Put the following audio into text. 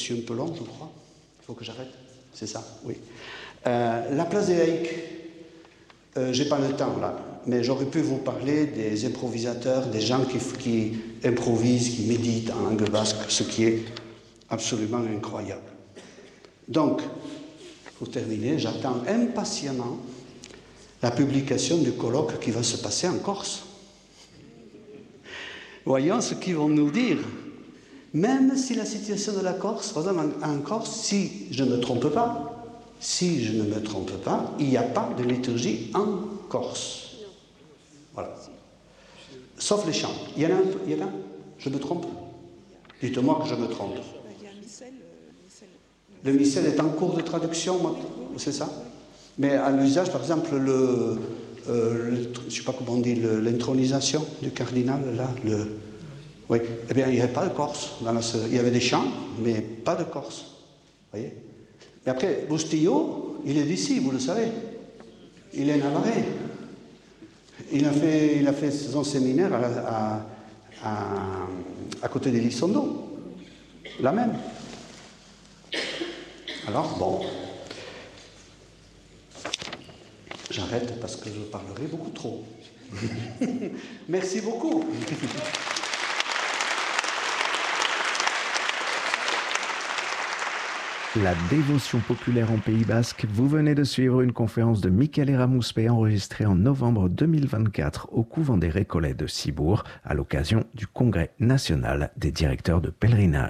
suis un peu long, je crois. Il faut que j'arrête. C'est ça, oui. La place des laïcs. J'ai pas le temps là, mais j'aurais pu vous parler des improvisateurs, des gens qui improvisent, qui méditent en langue basque, ce qui est absolument incroyable. Donc, pour terminer, j'attends impatiemment la publication du colloque qui va se passer en Corse. Voyons ce qu'ils vont nous dire. Même si la situation de la Corse, par exemple en Corse, si je ne me trompe pas, il n'y a pas de liturgie en Corse. Voilà. Sauf les chants. Il y en a un? Je me trompe? Dites-moi que je me trompe. Le missel est en cours de traduction, c'est ça? Mais à l'usage, par exemple, je ne sais pas comment on dit, l'intronisation du cardinal, là, oui, eh bien, il n'y avait pas de Corse. Il y avait des chants, mais pas de Corse. Vous voyez? Mais après, Bustillo, il est d'ici, vous le savez. Il est navarrais. Il a fait son séminaire à côté d'Elizondo. La même. Alors, bon. J'arrête parce que je parlerai beaucoup trop. Merci beaucoup. La dévotion populaire en Pays Basque, vous venez de suivre une conférence de Michael Ramouspe enregistrée en novembre 2024 au couvent des Récollets de Cibourg à l'occasion du Congrès national des directeurs de pèlerinage.